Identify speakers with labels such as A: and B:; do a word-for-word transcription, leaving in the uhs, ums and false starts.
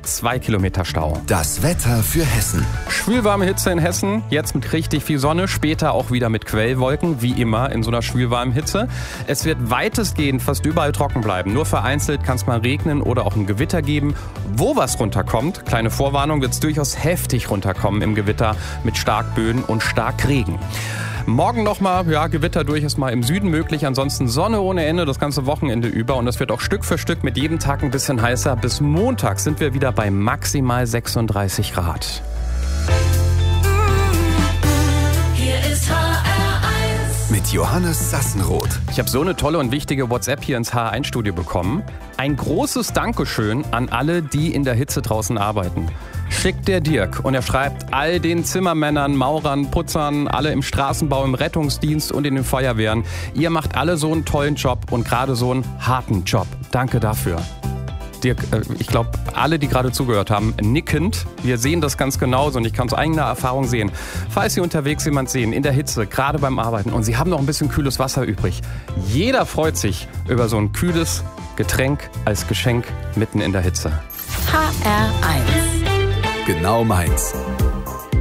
A: zwei Kilometer Stau.
B: Das Wetter für Hessen.
A: Schwülwarme Hitze in Hessen, jetzt mit richtig viel Sonne, später auch wieder mit Quellwolken, wie immer in so einer schwülwarmen Hitze. Es wird weitestgehend fast überall trocken bleiben. Nur vereinzelt kann es mal regnen oder auch ein Gewitter geben. Wo was runterkommt, kleine Vorwarnung, wird es durchaus heftig runterkommen im Gewitter mit Starkböen und Starkregen. Morgen nochmal, ja, Gewitter durchaus mal im Süden möglich, ansonsten Sonne ohne Ende das ganze Wochenende über und es wird auch Stück für Stück mit jedem Tag ein bisschen heißer. Bis Montag sind wir wieder bei maximal sechsunddreißig Grad.
C: Hier ist H R eins.
B: Mit Johannes Sassenroth.
A: Ich habe so eine tolle und wichtige WhatsApp hier ins H R eins Studio bekommen. Ein großes Dankeschön an alle, die in der Hitze draußen arbeiten. Schickt der Dirk und er schreibt all den Zimmermännern, Maurern, Putzern, alle im Straßenbau, im Rettungsdienst und in den Feuerwehren. Ihr macht alle so einen tollen Job und gerade so einen harten Job. Danke dafür. Dirk, ich glaube, alle, die gerade zugehört haben, nickend. Wir sehen das ganz genauso und ich kann aus eigener Erfahrung sehen. Falls Sie unterwegs jemand sehen, in der Hitze, gerade beim Arbeiten und Sie haben noch ein bisschen kühles Wasser übrig. Jeder freut sich über so ein kühles Getränk als Geschenk mitten in der Hitze.
C: H R eins.
B: Genau meins.